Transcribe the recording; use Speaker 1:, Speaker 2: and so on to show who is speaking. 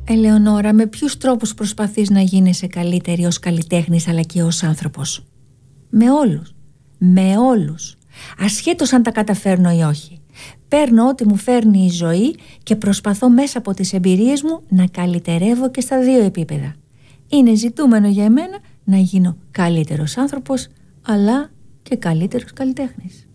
Speaker 1: Ελεονόρα, με ποιους τρόπους προσπαθείς να γίνεσαι καλύτερη ως καλλιτέχνης αλλά και ως άνθρωπος? Με όλους. Με όλους. Ασχέτως αν τα καταφέρνω ή όχι. Παίρνω ό,τι μου φέρνει η ζωή και προσπαθώ μέσα από τις εμπειρίες μου να καλυτερεύω και στα δύο επίπεδα. Είναι ζητούμενο για εμένα να γίνω καλύτερος άνθρωπος αλλά και καλύτερος καλλιτέχνης.